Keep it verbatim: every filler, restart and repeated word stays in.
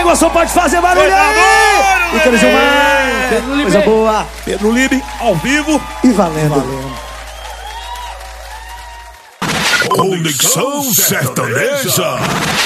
emoção pode fazer barulho aí! E Pedro Gilmar, coisa boa. Pedro Libre, ao vivo e valendo. valendo. Conexão Sertaneja.